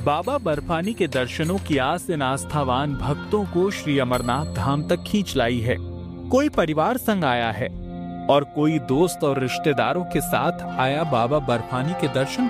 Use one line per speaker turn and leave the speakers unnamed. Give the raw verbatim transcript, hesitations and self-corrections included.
बाबा बर्फानी के दर्शनों की आस इन आस्थावान भक्तों को श्री अमरनाथ धाम तक खींच लाई है। कोई परिवार संग आया है और कोई दोस्त और रिश्तेदारों के साथ आया बाबा बर्फानी के दर्शन